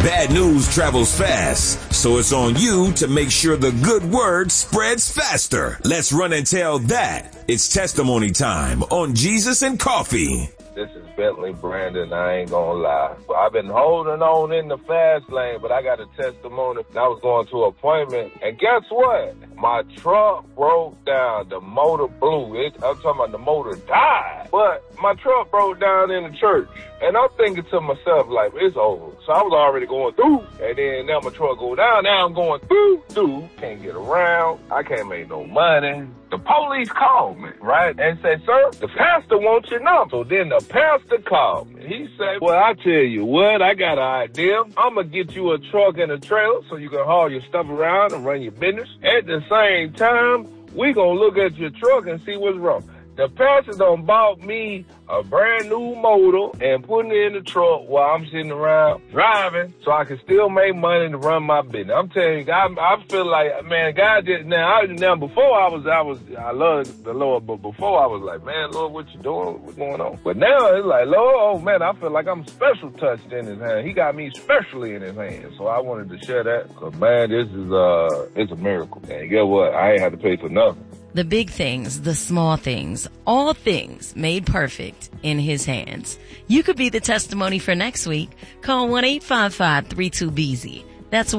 Bad news travels fast, so it's on you to make sure the good word spreads faster. Let's run and tell that. It's testimony time on Jesus and Coffee. This is Bentley Brandon. I ain't gonna lie. I've been holding on in the fast lane, but I got a testimony. I was going to an appointment, and guess what? My truck broke down. The motor blew. I'm talking about the motor died. But my truck broke down in the church. And I'm thinking to myself, like, it's over. So I was already going through. And then now my truck go down. Now I'm going through. Can't get around. I can't make no money. The police called me, right? And said, sir, the pastor wants your number. So then the pastor called me. He said, well, I tell you what, I got an idea. I'm going to get you a truck and a trailer so you can haul your stuff around and run your business. At the same time, we going to look at your truck and see what's wrong. The pastor done bought me a brand new motor and putting it in the truck while I'm sitting around driving so I can still make money to run my business. I'm telling you, I feel like, man, God did, now before I love the Lord, but before I was like, man, Lord, what you doing? What's going on? But now it's like, Lord, oh man, I feel like I'm special touched in his hand. He got me specially in his hand. So I wanted to share that because, man, this is, it's a miracle. And guess what? I ain't had to pay for nothing. The big things, the small things, all things made perfect in his hands. You could be the testimony for next week. Call 1-855-32-BEASY. That's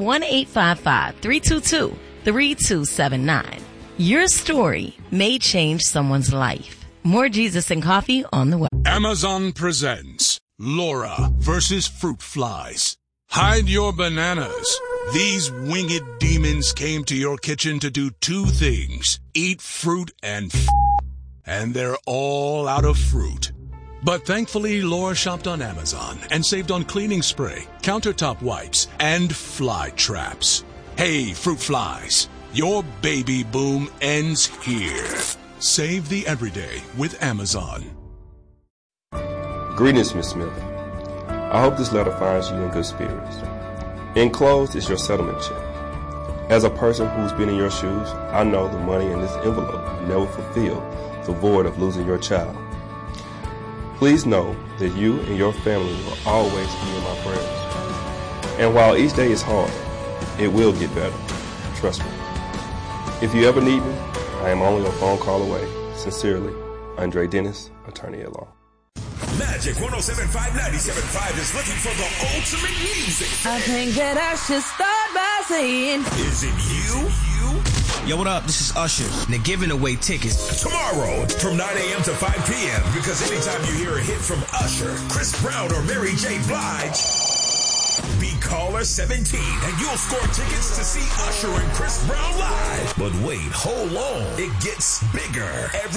1-855-322-3279. Your story may change someone's life. More Jesus and Coffee on the way. Amazon presents Laura versus Fruit Flies. Hide your bananas. These winged demons came to your kitchen to do two things: eat fruit and they're all out of fruit. But thankfully, Laura shopped on Amazon and saved on cleaning spray, countertop wipes, and fly traps. Hey, fruit flies, your baby boom ends here. Save the everyday with Amazon. Greetings, Miss Smith. I hope this letter finds you in good spirits. Enclosed is your settlement check. As a person who's been in your shoes, I know the money in this envelope will never fulfill the void of losing your child. Please know that you and your family will always be in my prayers. And while each day is hard, it will get better. Trust me. If you ever need me, I am only a phone call away. Sincerely, Andre Dennis, attorney at law. Magic 107.5, 97.5 is looking for the ultimate music. I think that I should start by saying, is it you? Yo, what up? This is Usher. And they're giving away tickets Tomorrow from 9 a.m. to 5 p.m. Because anytime you hear a hit from Usher, Chris Brown, or Mary J. Blige, be caller 17 and you'll score tickets to see Usher and Chris Brown live. But wait, hold on. It gets bigger every